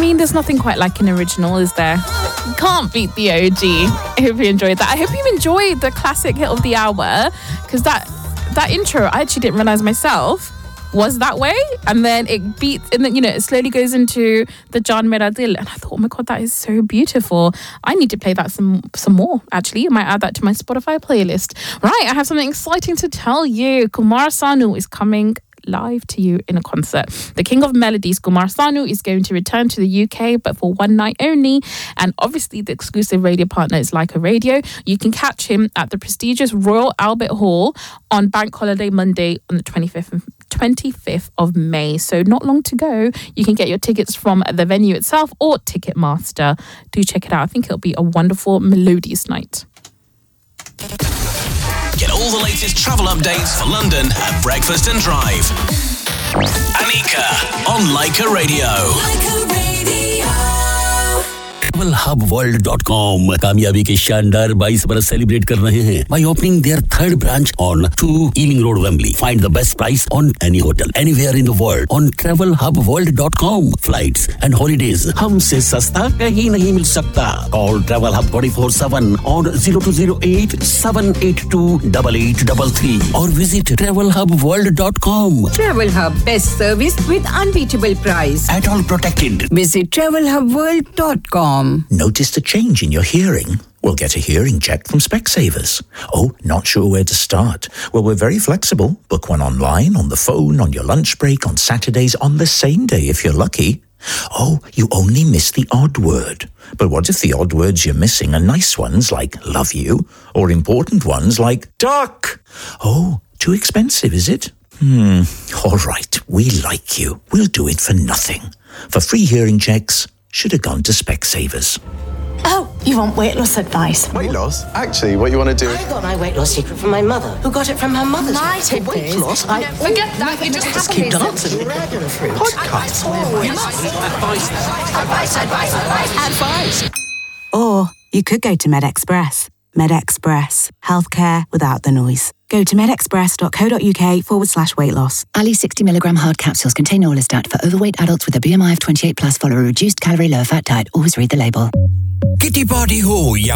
mean, there's nothing quite like an original, is there? You can't beat the OG. I hope you enjoyed that. I hope you enjoyed the classic hit of the hour, because that intro, I actually didn't realize myself was that way, and then it beats, and then it slowly goes into the Jaan Mera Dil, and I thought, oh my god, that is so beautiful. I need to play that some more. Actually, I might add that to my Spotify playlist. Right, I have something exciting to tell you. Kumar Sanu is coming live to you in a concert. The King of Melodies, Kumar Sanu, is going to return to the UK, but for one night only. And obviously, the exclusive radio partner is Leica Radio. You can catch him at the prestigious Royal Albert Hall on Bank Holiday Monday on the 25th of May. So not long to go. You can get your tickets from the venue itself or Ticketmaster. Do check it out. I think it'll be a wonderful, melodious night. Get all the latest travel updates for London at Breakfast and Drive. Anika on Leica Radio. Leica Radio. TravelHubWorld.com कामयाबी के शानदार 22 बरस celebrate कर रहे हैं by opening their third branch on 2 Ealing Road, Wembley. Find the best price on any hotel anywhere in the world on TravelHubWorld.com. Flights and holidays हमसे सस्ता कहीं नहीं मिल सकता. Call Travel Hub 24/7 on 0208 782 8833 or visit TravelHubWorld.com. Travel Hub, best service with unbeatable price. At all protected. Visit TravelHubWorld.com. Noticed a change in your hearing? Well, get a hearing check from Specsavers. Oh, not sure where to start? Well, we're very flexible. Book one online, on the phone, on your lunch break, on Saturdays, on the same day if you're lucky. Oh, you only miss the odd word. But what if the odd words you're missing are nice ones like love you, or important ones like duck? Oh, too expensive, is it? All right, we like you. We'll do it for nothing. For free hearing checks, should have gone to Specsavers. Oh, you want weight loss advice? Weight loss? Actually, what you want to do... I got my weight loss secret from my mother, who got it from her mother's. My tip weight loss? No, forget that. You just keep dancing. Dragon fruit. Podcast. Advice. Or you could go to MedExpress. MedExpress. Healthcare without the noise. Go to medexpress.co.uk/weight loss. Ali 60 milligram hard capsules contain Orlistat for overweight adults with a BMI of 28 plus. Follow a reduced calorie, low fat diet. Always read the label. Kitty party ho ya